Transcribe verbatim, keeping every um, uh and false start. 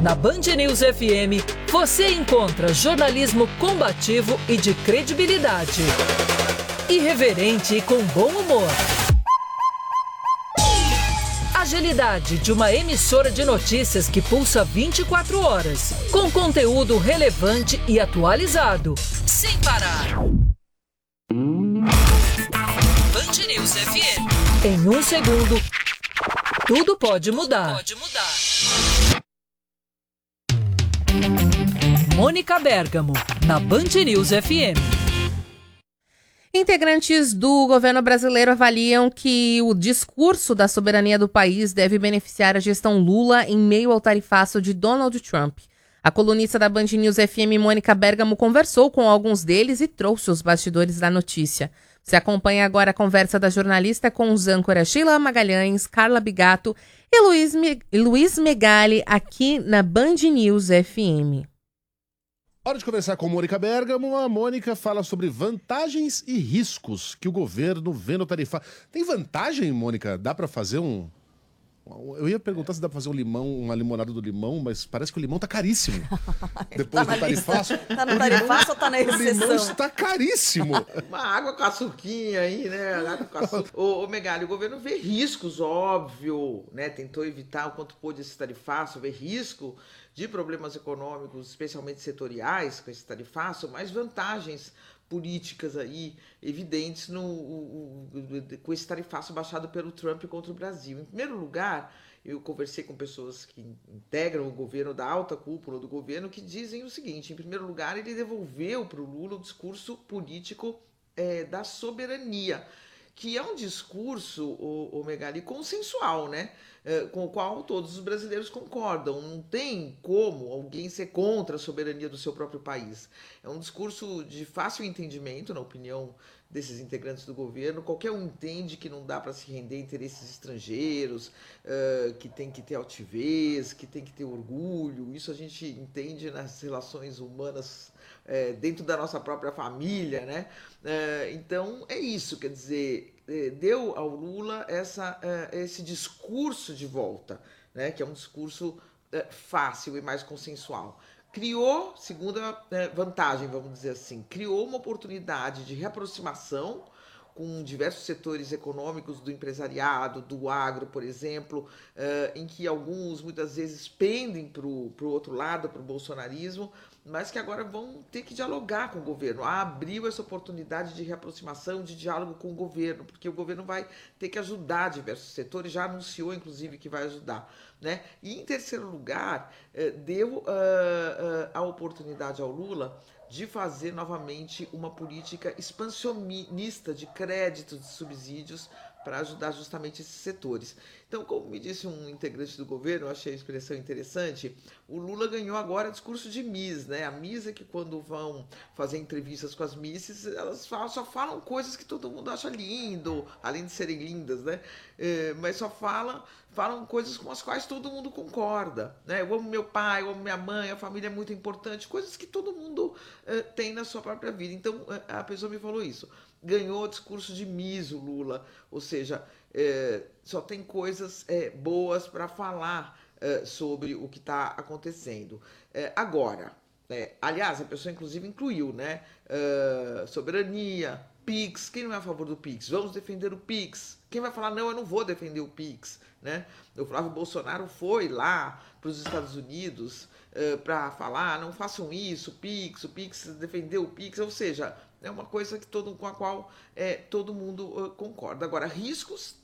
Na Band News F M, você encontra jornalismo combativo e de credibilidade. Irreverente e com bom humor. Agilidade de uma emissora de notícias que pulsa vinte e quatro horas, com conteúdo relevante e atualizado, sem parar. Band News F M. Em um segundo, tudo pode mudar. Tudo pode mudar. Mônica Bergamo, na Band News F M. Integrantes do governo brasileiro avaliam que o discurso da soberania do país deve beneficiar a gestão Lula em meio ao tarifaço de Donald Trump. A colunista da Band News F M, Mônica Bergamo, conversou com alguns deles e trouxe os bastidores da notícia. Você acompanha agora a conversa da jornalista com os âncoras Sheila Magalhães, Carla Bigato e Luiz, Me- Luiz Megali aqui na Band News F M. Hora de conversar com Mônica Bergamo. A Mônica fala sobre vantagens e riscos que o governo vê no tarifário. Tem vantagem, Mônica? Dá para fazer um... Eu ia perguntar se dá para fazer um limão, uma limonada do limão, mas parece que o limão tá caríssimo. Depois tá do tarifaço. Tá no tarifaço ou tá na O limão exceção? está caríssimo. Uma água com açuquinha aí, né? Água com açúcar. Ô, ô Megali, o governo vê riscos, óbvio, né? Tentou evitar o quanto pôde esse tarifaço, vê risco de problemas econômicos, especialmente setoriais, com esse tarifaço, mas vantagens políticas aí evidentes no, o, o, com esse tarifaço baixado pelo Trump contra o Brasil. Em primeiro lugar, eu conversei com pessoas que integram o governo, da alta cúpula do governo, que dizem o seguinte: em primeiro lugar, ele devolveu para o Lula o discurso político é, da soberania, que é um discurso, o, o Megali, consensual, né? É, com o qual todos os brasileiros concordam. Não tem como alguém ser contra a soberania do seu próprio país. É um discurso de fácil entendimento, na opinião desses integrantes do governo. Qualquer um entende que não dá para se render a interesses estrangeiros, uh, que tem que ter altivez, que tem que ter orgulho. Isso a gente entende nas relações humanas é, dentro da nossa própria família, né? É, então, é isso, quer dizer, é, deu ao Lula essa, é, esse discurso de volta, né? Que é um discurso é, fácil e mais consensual. Criou, segunda é, vantagem, vamos dizer assim, criou uma oportunidade de reaproximação com diversos setores econômicos do empresariado, do agro, por exemplo, uh, em que alguns muitas vezes pendem para o outro lado, para o bolsonarismo, mas que agora vão ter que dialogar com o governo. Ah, abriu essa oportunidade de reaproximação, de diálogo com o governo, porque o governo vai ter que ajudar diversos setores, já anunciou, inclusive, que vai ajudar, né? E, em terceiro lugar, uh, deu uh, uh, a oportunidade ao Lula de fazer novamente uma política expansionista de créditos, de subsídios, para ajudar justamente esses setores. Então, como me disse um integrante do governo, eu achei a expressão interessante, o Lula ganhou agora discurso de Miss, né? A Miss é que quando vão fazer entrevistas com as Misses, elas falam, só falam coisas que todo mundo acha lindo, além de serem lindas, né? É, mas só falam, falam coisas com as quais todo mundo concorda, né? Eu amo meu pai, eu amo minha mãe, a família é muito importante, coisas que todo mundo é, tem na sua própria vida. Então, a pessoa me falou isso. Ganhou discurso de Miss o Lula, ou seja, é, só tem coisas é, boas para falar é, sobre o que está acontecendo. É, agora, é, aliás, a pessoa inclusive incluiu, né? É, soberania, Pix, quem não é a favor do Pix? Vamos defender o Pix. Quem vai falar, não, eu não vou defender o Pix, né? O Flávio Bolsonaro foi lá para os Estados Unidos uh, para falar, não façam isso, o Pix, o Pix defendeu o Pix, ou seja, é uma coisa que todo, com a qual é, todo mundo uh, concorda. Agora, riscos